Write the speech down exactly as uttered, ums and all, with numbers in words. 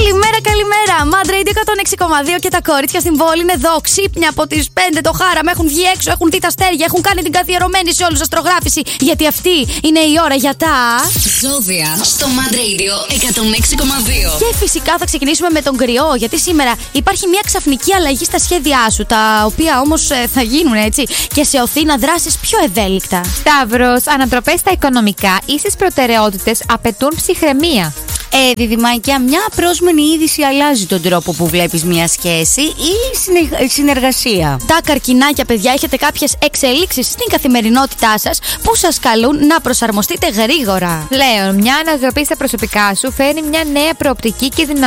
Καλημέρα, καλημέρα. Μάντρα Radio εκατόν έξι κόμμα δύο και τα κορίτσια στην πόλη είναι εδώ. Ξύπνια από τις πέντε το χάραμα. Έχουν βγει έξω, έχουν δει τα αστέρια, έχουν κάνει την καθιερωμένη σε όλους αστρογράφηση. Γιατί αυτή είναι η ώρα για τα ζώδια στο Mad Radio εκατόν έξι κόμμα δύο. Και φυσικά θα ξεκινήσουμε με τον κρυό. Γιατί σήμερα υπάρχει μια ξαφνική αλλαγή στα σχέδιά σου. Τα οποία όμως ε, θα γίνουν έτσι και σε οθεί να δράσεις πιο ευέλικτα. Σταύρος, ανατροπές στα οικονομικά ή στις προτεραιότητες απαιτούν ψυχραιμία. Ε, διδυμάκια, μια απρόσμενη είδηση αλλάζει τον τρόπο που βλέπεις μια σχέση ή συνε... συνεργασία. Τα καρκινάκια, παιδιά, έχετε κάποιες εξελίξεις στην καθημερινότητά σας που σας καλούν να προσαρμοστείτε γρήγορα. Λέων, μια ανατροπή στα προσωπικά σου φέρνει μια νέα προοπτική και δυνατότητα.